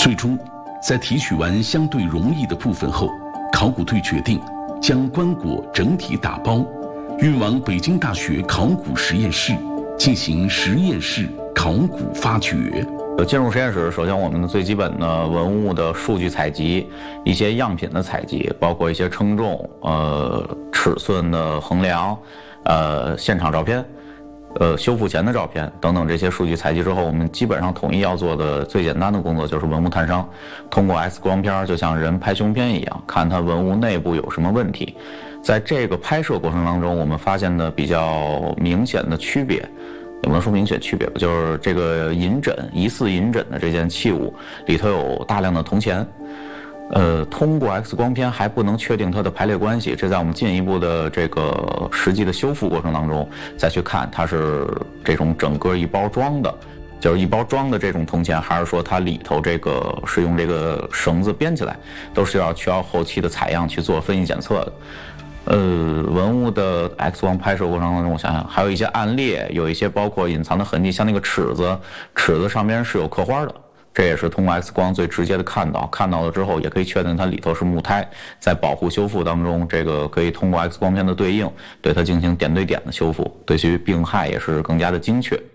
最终，在提取完相对容易的部分后，考古队决定将棺椁整体打包，运往北京大学考古实验室进行实验室考古发掘。 进入实验室，首先我们的最基本的文物的数据采集，一些样品的采集，包括一些称重、尺寸的衡量，现场照片。修复前的照片等等这些数据采集之后，我们基本上统一要做的最简单的工作就是文物探伤，通过 X 光片，就像人拍胸片一样，看它文物内部有什么问题。在这个拍摄过程当中，我们发现的比较明显的区别，也不能说明显区别吧，就是这个银枕，疑似银枕的这件器物里头有大量的铜钱。通过 X 光片还不能确定它的排列关系，这在我们进一步的这个实际的修复过程当中再去看，它是这种整个一包装的，就是一包装的这种铜钱，还是说它里头这个是用这个绳子编起来，都是需要后期的采样去做分析检测的。文物的 X 光拍摄过程当中，我想想还有一些暗裂，有一些包括隐藏的痕迹，像那个尺子上面是有刻花的。这也是通过 X 光最直接的看到了之后，也可以确定它里头是木胎，在保护修复当中，这个可以通过 X 光片的对应，对它进行点对点的修复，对于病害也是更加的精确。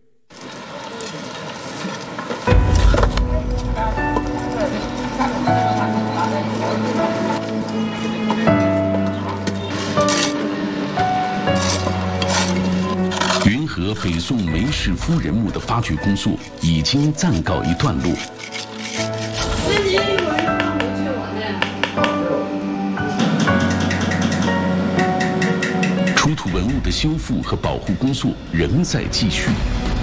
和北宋梅氏夫人墓的发掘工作已经暂告一段落。出土文物的修复和保护工作仍在继续。